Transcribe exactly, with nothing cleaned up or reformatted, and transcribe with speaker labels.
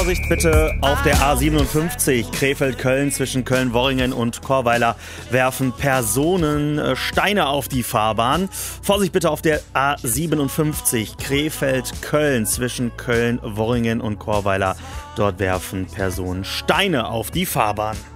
Speaker 1: Vorsicht bitte auf der A siebenundfünfzig Krefeld-Köln zwischen Köln-Worringen und Chorweiler werfen Personen äh, Steine auf die Fahrbahn. Vorsicht bitte auf der A siebenundfünfzig Krefeld-Köln zwischen Köln-Worringen und Chorweiler. Dort werfen Personen Steine auf die Fahrbahn.